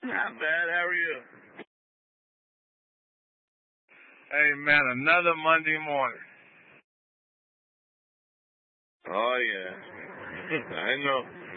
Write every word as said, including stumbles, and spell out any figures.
Not bad. How are you? Hey, man, another Monday morning. Oh, yeah. I know.